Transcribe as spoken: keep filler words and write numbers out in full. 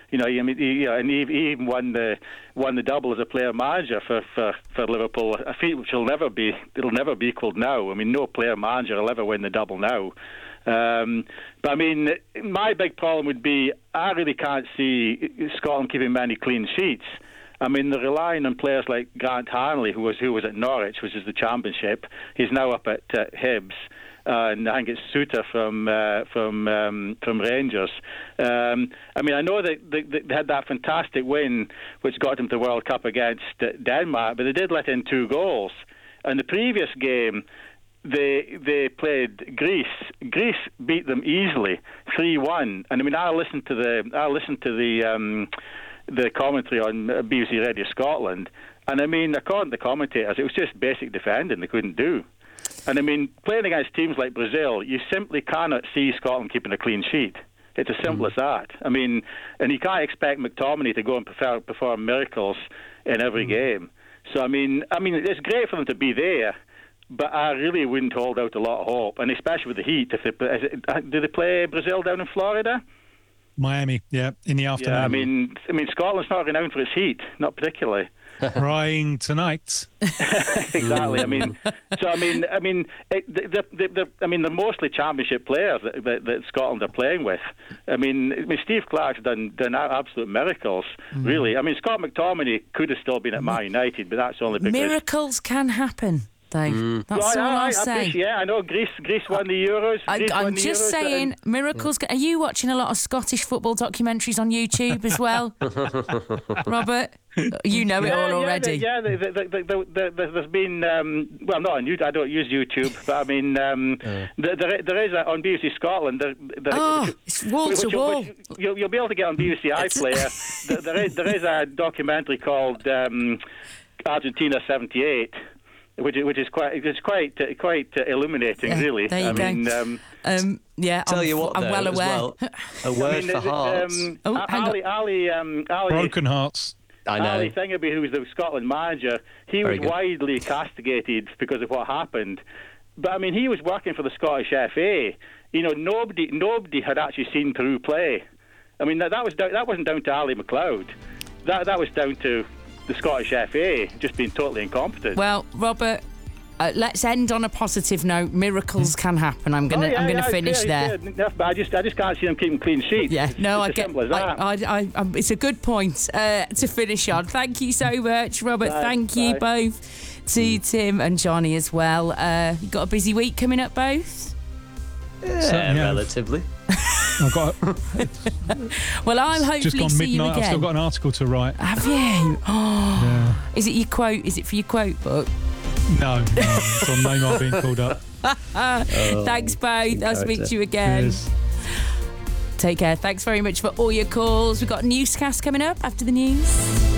You know, I mean, he, you know, and he, he even won the won the double as a player manager for, for, for Liverpool. A feat which will never be it'll never be equalled now. I mean, no player manager will ever win the double now. Um, but I mean, my big problem would be I really can't see Scotland keeping many clean sheets. I mean, they're relying on players like Grant Hanley, who was who was at Norwich, which is the Championship. He's now up at uh, Hibs. Uh, and I think it's Suter from uh, from um, from Rangers. Um, I mean, I know that they, they had that fantastic win, which got them to the World Cup against Denmark, but they did let in two goals. And the previous game, they they played Greece. Greece beat them easily, three one. And I mean, I listened to the I listened to the um, the commentary on B B C Radio Scotland, and I mean, according to the commentators, it was just basic defending they couldn't do. And I mean, playing against teams like Brazil, you simply cannot see Scotland keeping a clean sheet. It's as simple mm. as that. I mean, and you can't expect McTominay to go and perform, perform miracles in every mm. game. So I mean, I mean, it's great for them to be there, but I really wouldn't hold out a lot of hope, and especially with the heat. If they is it, do they play Brazil down in Florida? Miami, yeah, in the afternoon. Yeah, I mean, I mean, Scotland's not renowned for its heat, not particularly. Crying tonight. Exactly. I mean, so I mean, I mean, it, the, the, the, I mean, they're mostly Championship players that, that, that Scotland are playing with. I mean, I mean, Steve Clarke's done done absolute miracles. Mm. Really. I mean, Scott McTominay could have still been at Man United, but that's only because miracles can happen. Dave. Mm. That's well, all I, I'll I, say. I yeah, I know Greece. Greece won the Euros. I, I'm the just Euros saying, and, miracles. Are you watching a lot of Scottish football documentaries on YouTube as well, Robert? You know yeah, it all already. Yeah, the, the, the, the, the, the, there's been um, well, not on YouTube. I don't use YouTube, but I mean, um, uh. there, there is a, on B B C Scotland. There, there, oh, which, it's wall which, to which, wall. Which you'll, you'll be able to get on B B C iPlayer. there, there is there is a documentary called um, Argentina seventy-eight. Which, which is quite, it's quite, uh, quite uh, illuminating, yeah, really. There you I go. mean, um, um, yeah, tell I'm, you what, I'm though, well aware. Well, a word I mean, for hearts. Um, oh, Ali, Ali, um, Ali, broken hearts. I know. Ali Thingaby, who was the Scotland manager, he Very was good. widely castigated because of what happened. But I mean, he was working for the Scottish F A. You know, nobody, nobody had actually seen Peru play. I mean, that, that was down, that wasn't down to Ali McLeod. That that was down to the Scottish F A just being totally incompetent. Well, Robert. Uh, let's end on a positive note. Miracles can happen. I'm gonna, oh, yeah, I'm gonna yeah, finish yeah, there. Yeah, but I just, I just can't see them keeping clean sheets. Yeah, it's, no, it's I as simple get. as that. I, I, I, I, it's a good point uh, to finish on. Thank you so much, Robert. Bye, Thank you bye. both to Tim and Johnny as well. Uh, you got a busy week coming up, both. Yeah, yeah. relatively. I've got. Well, I'm hopefully just gone see you midnight. again. I've still got an article to write. Have you? Oh, yeah. Is it your quote? Is it for your quote book? No, no. It's on Neymar being called up. oh, Thanks, both. I'll speak to you again. Cheers. Take care. Thanks very much for all your calls. We've got a newscast coming up after the news.